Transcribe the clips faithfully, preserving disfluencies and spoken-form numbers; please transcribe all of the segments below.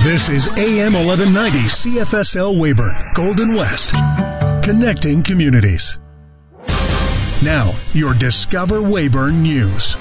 This is A M eleven ninety C F S L Weyburn, Golden West, connecting communities. Now, your Discover Weyburn News.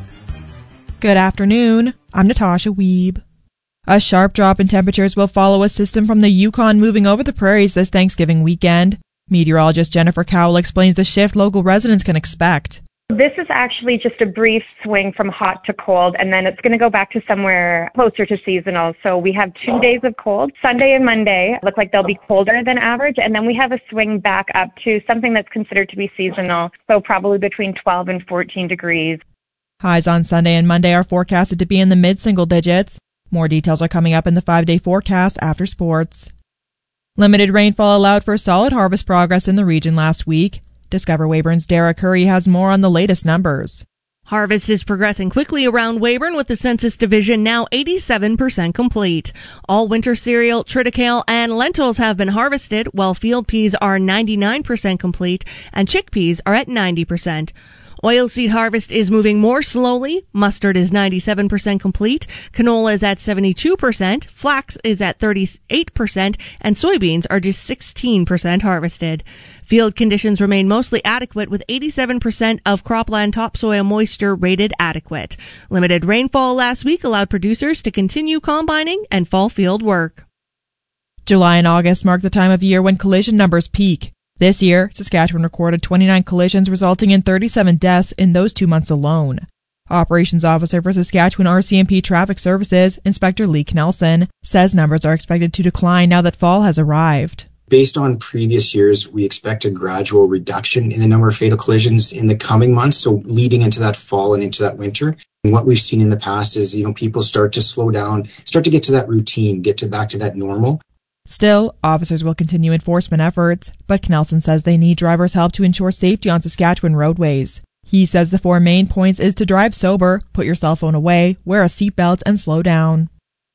Good afternoon. I'm Natasha Wiebe. A sharp drop in temperatures will follow a system from the Yukon moving over the prairies this Thanksgiving weekend. Meteorologist Jennifer Cowell explains the shift local residents can expect. This is actually just a brief swing from hot to cold, and then it's going to go back to somewhere closer to seasonal. So we have two days of cold. Sunday and Monday look like they'll be colder than average, and then we have a swing back up to something that's considered to be seasonal, so probably between twelve and fourteen degrees. Highs on Sunday and Monday are forecasted to be in the mid-single digits. More details are coming up in the five-day forecast after sports. Limited rainfall allowed for solid harvest progress in the region last week. Discover Weyburn's Dara Curry has more on the latest numbers. Harvest is progressing quickly around Weyburn, with the Census Division now eighty-seven percent complete. All winter cereal, triticale, and lentils have been harvested, while field peas are ninety-nine percent complete and chickpeas are at ninety percent. Oilseed harvest is moving more slowly. Mustard is ninety-seven percent complete. Canola is at seventy-two percent. Flax is at thirty-eight percent. And soybeans are just sixteen percent harvested. Field conditions remain mostly adequate, with eighty-seven percent of cropland topsoil moisture rated adequate. Limited rainfall last week allowed producers to continue combining and fall field work. July and August mark the time of year when collision numbers peak. This year, Saskatchewan recorded twenty-nine collisions, resulting in thirty-seven deaths in those two months alone. Operations Officer for Saskatchewan R C M P Traffic Services, Inspector Lee Knelson, says numbers are expected to decline now that fall has arrived. Based on previous years, we expect a gradual reduction in the number of fatal collisions in the coming months, so leading into that fall and into that winter. And what we've seen in the past is, you know, people start to slow down, start to get to that routine, get to back to that normal. Still, officers will continue enforcement efforts, but Knelson says they need drivers' help to ensure safety on Saskatchewan roadways. He says the four main points is to drive sober, put your cell phone away, wear a seatbelt, and slow down.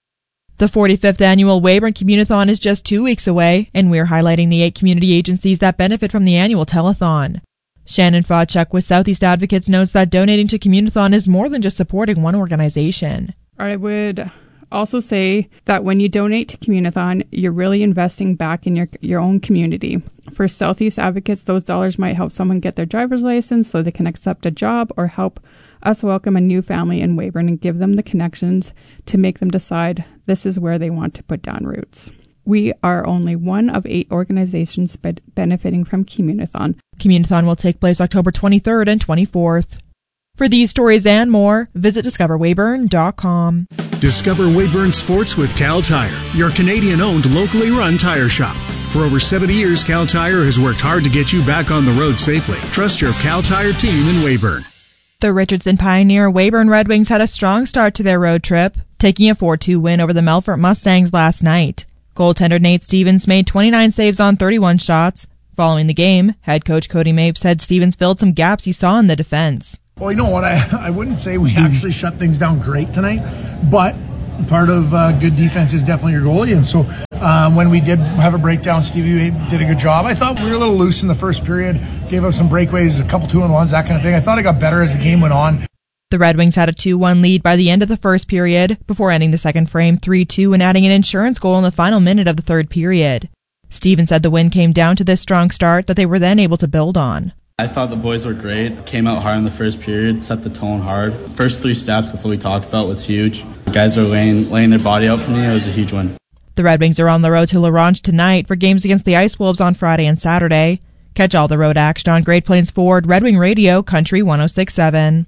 The forty-fifth annual Weyburn Communithon is just two weeks away, and we're highlighting the eight community agencies that benefit from the annual telethon. Shannon Fodchuk with Southeast Advocates notes that donating to Communithon is more than just supporting one organization. I would also say that when you donate to Communithon, you're really investing back in your your own community. For Southeast Advocates, those dollars might help someone get their driver's license so they can accept a job, or help us welcome a new family in Weyburn and give them the connections to make them decide this is where they want to put down roots. We are only one of eight organizations be- benefiting from Communithon. Communithon will take place October twenty-third and twenty-fourth. For these stories and more, visit discover weyburn dot com. Discover Weyburn Sports with Cal Tire, your Canadian-owned, locally run tire shop. For over seventy years, Cal Tire has worked hard to get you back on the road safely. Trust your Cal Tire team in Weyburn. The Richardson Pioneer Weyburn Red Wings had a strong start to their road trip, taking a four two win over the Melfort Mustangs last night. Goaltender Nate Stevens made twenty-nine saves on thirty-one shots. Following the game, head coach Cody Mape said Stevens filled some gaps he saw in the defense. Well, you know what? I, I wouldn't say we actually shut things down great tonight, but part of uh, good defense is definitely your goalie. And so um, when we did have a breakdown, Stevie did a good job. I thought we were a little loose in the first period, gave up some breakaways, a couple two-and-ones, that kind of thing. I thought it got better as the game went on. The Red Wings had a two one lead by the end of the first period, before ending the second frame three two and adding an insurance goal in the final minute of the third period. Stevens said the win came down to this strong start that they were then able to build on. I thought the boys were great. Came out hard in the first period, set the tone hard. First three steps, that's what we talked about, was huge. The guys were laying, laying their body out for me. It was a huge win. The Red Wings are on the road to La Ronge tonight for games against the Ice Wolves on Friday and Saturday. Catch all the road action on Great Plains Ford, Red Wing Radio, Country one oh six point seven.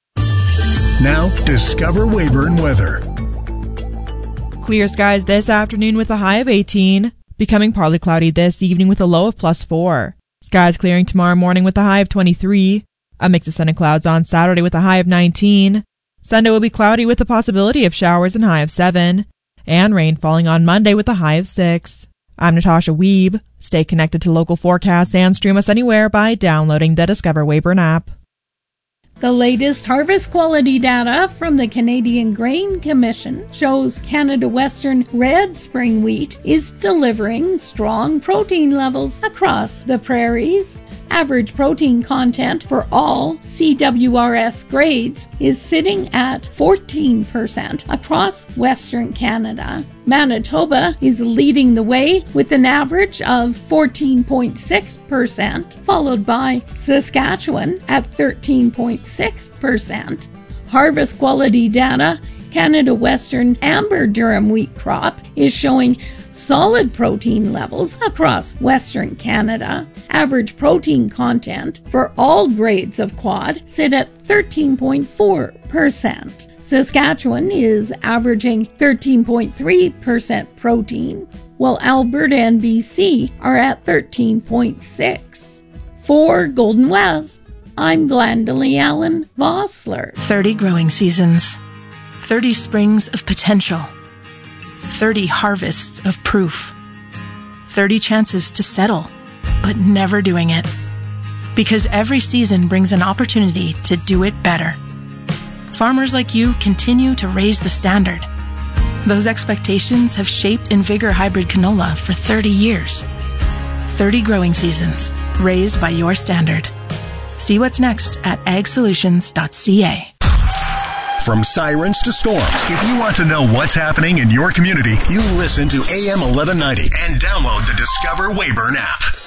Now, Discover Weyburn weather. Clear skies this afternoon with a high of eighteen, becoming partly cloudy this evening with a low of plus four. Skies clearing tomorrow morning with a high of twenty-three. A mix of sun and clouds on Saturday with a high of nineteen. Sunday will be cloudy with the possibility of showers and high of seven. And rain falling on Monday with a high of six. I'm Natasha Wiebe. Stay connected to local forecasts and stream us anywhere by downloading the Discover Weyburn app. The latest harvest quality data from the Canadian Grain Commission shows Canada Western red spring wheat is delivering strong protein levels across the prairies. Average protein content for all C W R S grades is sitting at fourteen percent across Western Canada. Manitoba is leading the way with an average of fourteen point six percent, followed by Saskatchewan at thirteen point six percent. Harvest quality data, Canada Western Amber Durum wheat crop is showing solid protein levels across Western Canada. Average protein content for all grades of quad sit at thirteen point four percent. Saskatchewan is averaging thirteen point three percent protein, while Alberta and B C are at thirteen point six. For Golden West, I'm Glendalee Allen Vossler. thirty growing seasons, thirty springs of potential, thirty harvests of proof, thirty chances to settle, but never doing it. Because every season brings an opportunity to do it better. Farmers like you continue to raise the standard. Those expectations have shaped InVigor Hybrid Canola for thirty years. thirty growing seasons, raised by your standard. See what's next at ag solutions dot c a. From sirens to storms, if you want to know what's happening in your community, you listen to A M eleven ninety and download the Discover Weyburn app.